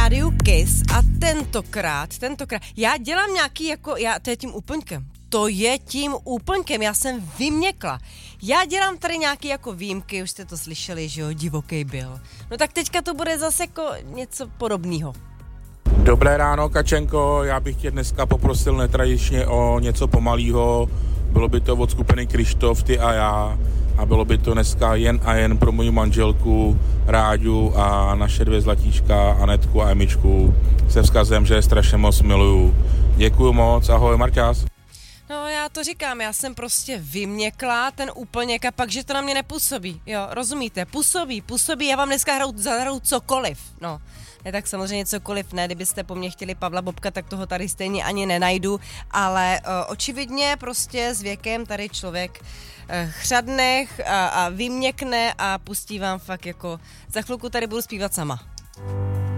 rádiu Kiss a tentokrát, já dělám nějaký to je tím úplňkem, já jsem vyměkla. Já dělám tady nějaký jako výjimky, už jste to slyšeli, že jo, divoký byl. No tak teďka to bude zase jako něco podobného. Dobré ráno, Kačenko, já bych tě dneska poprosil netradičně o něco pomalýho. Bylo by to od skupiny Krištof, ty a já. A bylo by to dneska jen a jen pro moji manželku Ráďu a naše 2 zlatíčka, Anetku a Emičku, se vzkazem, že je strašně moc miluju. Děkuju moc, ahoj, Marťás. No já to říkám, já jsem prostě vyměkla ten úplněk a pak, že to na mě nepůsobí, jo, rozumíte, působí, já vám dneska zahraju cokoliv, no. Ne, tak samozřejmě cokoliv ne, kdybyste po mně chtěli Pavla Bobka, tak toho tady stejně ani nenajdu, ale očividně prostě s věkem tady člověk chřadne a vyměkne a pustí vám fakt jako, za chvilku tady budu zpívat sama.